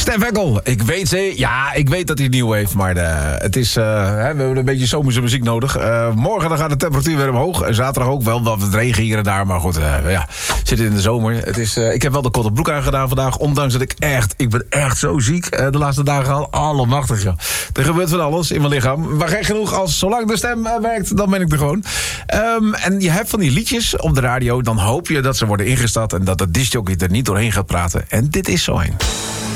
Stef Ekkel, ik weet dat hij nieuw heeft, maar het is, we hebben een beetje zomerse muziek nodig. Morgen dan gaat de temperatuur weer omhoog. En zaterdag ook wel, wat het regen hier en daar. Maar goed, zitten in de zomer. Het is, ik heb wel de korte broek aangedaan vandaag, ondanks dat ik ben echt zo ziek. De laatste dagen al, allemachtig. Ja. Er gebeurt van alles in mijn lichaam. Maar gek genoeg, zolang de stem werkt, dan ben ik er gewoon. En je hebt van die liedjes op de radio, dan hoop je dat ze worden ingestart en dat de discjockey er niet doorheen gaat praten. En dit is zo een.